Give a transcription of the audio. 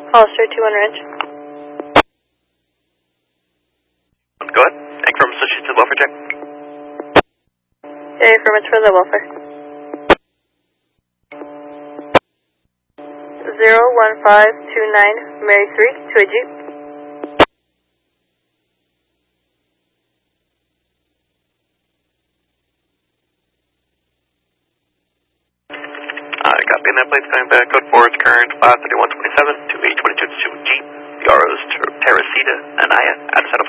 Hollister 2 Ranch. Go ahead. Affirm associates to the welfare check. Yeah, affirmative for the welfare. 01529 Mary 3 to a Jeep. Copy, and that plate's coming back. Code 4 is current 53127 to 822 Jeep. The RO's Teresita Anaya. Out of setup.